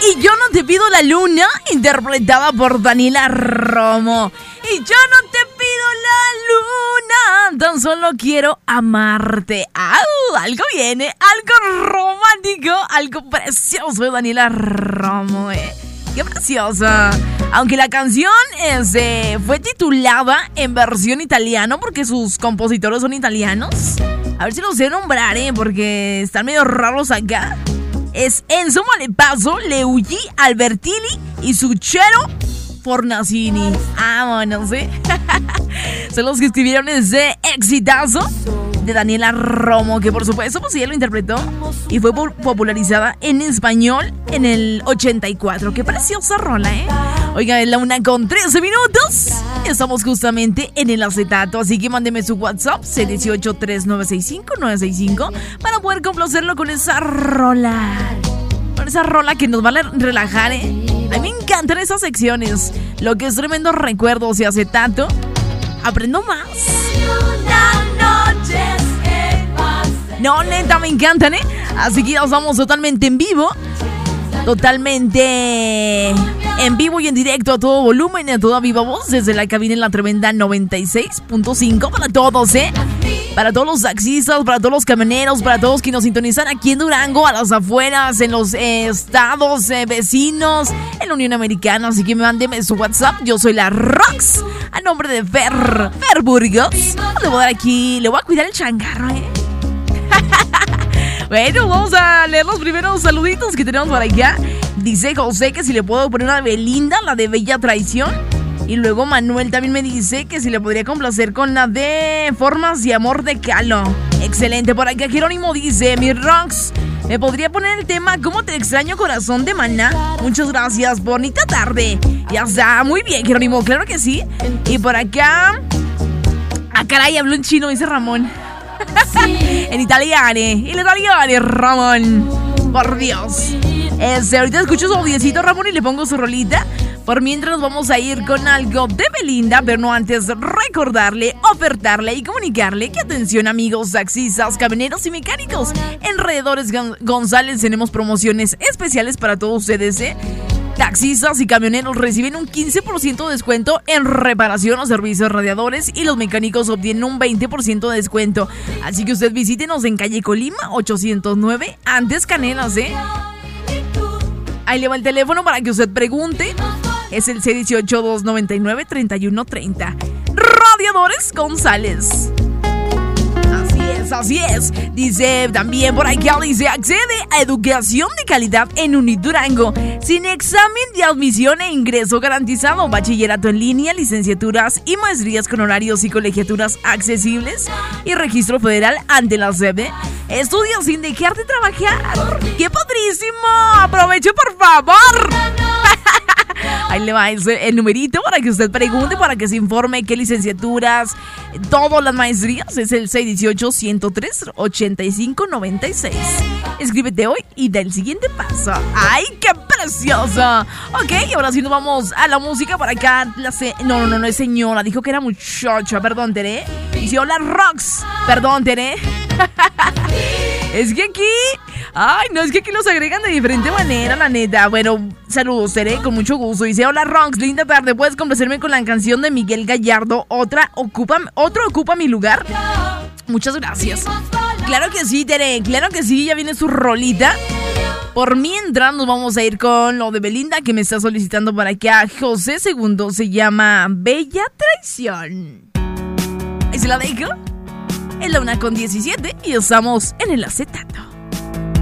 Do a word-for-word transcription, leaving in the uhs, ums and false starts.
Y yo no te pido la luna, interpretada por Daniela Romo. Y yo no te pido la luna, tan solo quiero amarte. ¡Au! Algo viene, algo romántico, algo precioso de Daniela Romo, ¿eh? ¡Qué preciosa! Aunque la canción este, fue titulada en versión italiano porque sus compositores son italianos. A ver si los sé nombrar, ¿eh? Porque están medio raros acá. Es Enzo Malepaso, Luigi Albertini y Suchero Fornacini. Vámonos, ¿eh? Son los que escribieron ese exitazo de Daniela Romo, que por supuesto pues ella lo interpretó y fue popularizada en español en el ochenta y cuatro. Qué preciosa rola, ¿eh? Oiga, es la una con trece minutos. Estamos justamente en el acetato, así que mándeme su WhatsApp C dieciocho tres nueve seis cinco nueve seis cinco para poder complacerlo con esa rola. Con esa rola que nos va a relajar, ¿eh? A mí me encantan esas secciones. Lo que es tremendo recuerdos y acetato. Aprendo más. No, neta, me encantan, ¿eh? Así que ya estamos totalmente en vivo. Totalmente en vivo y en directo a todo volumen y a toda viva voz desde la cabina en la tremenda noventa y seis punto cinco para todos, ¿eh? Para todos los taxistas, para todos los camioneros, para todos que nos sintonizan aquí en Durango, a las afueras, en los eh, estados eh, vecinos, en la Unión Americana. Así que mándeme su WhatsApp. Yo soy la Rox, a nombre de Fer, Fer Burgos. Le voy a dar aquí, le voy a cuidar el changarro, ¿eh? Bueno, vamos a leer los primeros saluditos que tenemos por acá. Dice José que si le puedo poner una Belinda, la de Bella Traición. Y luego Manuel también me dice que si le podría complacer con la de Formas de Amor de Calo. Excelente. Por acá Jerónimo dice: mi Rox, ¿me podría poner el tema Cómo te extraño, corazón de Maná? Muchas gracias, bonita tarde. Ya está, muy bien, Jerónimo, claro que sí. Y por acá... Ah, caray, habló en chino, dice Ramón. En italiano, el italiano, Ramón. Por Dios. Este, ahorita escucho su audiecito, Ramón, y le pongo su rolita. Por mientras nos vamos a ir con algo de Belinda, pero no antes recordarle, ofertarle y comunicarle que atención, amigos taxistas, camioneros y mecánicos. En Alrededores González tenemos promociones especiales para todos ustedes, ¿eh? Taxistas y camioneros reciben un quince por ciento de descuento en reparación o servicios radiadores y los mecánicos obtienen un veinte por ciento de descuento. Así que usted visítenos en calle Colima ochocientos nueve, antes Canelas, ¿eh? Ahí le va el teléfono para que usted pregunte. Es el C dieciocho dos noventa y nueve treinta y uno treinta. Radiadores González. Así es, así es. Dice también por aquí, dice: accede a educación de calidad en Unidurango, sin examen de admisión e ingreso garantizado, bachillerato en línea, licenciaturas y maestrías con horarios y colegiaturas accesibles y registro federal ante la S E B. Estudia sin dejar de trabajar. ¡Qué padrísimo! ¡Aproveche, por favor! Ahí le va ese, el numerito para que usted pregunte, para que se informe qué licenciaturas, todas las maestrías. Es el seis dieciocho, ciento tres, ochenta y cinco noventa y seis. Escríbete hoy y da el siguiente paso. ¡Ay, qué precioso! Ok, ahora sí nos vamos a la música. Para acá la se... No, no, no, no es señora, dijo que era muchacha. Perdón, Tere. Dice: hola, Rox. Perdón, Tere. Es que aquí... Ay, no, es que aquí los agregan de diferente manera, la neta. Bueno, saludos, Tere, con mucho gusto. Dice: hola, Rox, linda tarde. ¿Puedes complacerme con la canción de Miguel Gallardo? Otra ocupa, otro ocupa mi lugar. Muchas gracias. Claro que sí, Tere, claro que sí, ya viene su rolita. Por mientras nos vamos a ir con lo de Belinda, que me está solicitando para acá José Segundo. Se llama Bella Traición. Ahí se la dejo. Es la una con diecisiete y estamos en el acetato.